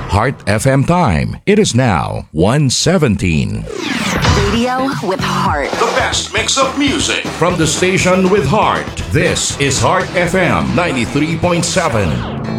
Heart FM time. It is now 1:17. Radio with heart. The best mix of music from the station with heart. This is Heart FM 93.7.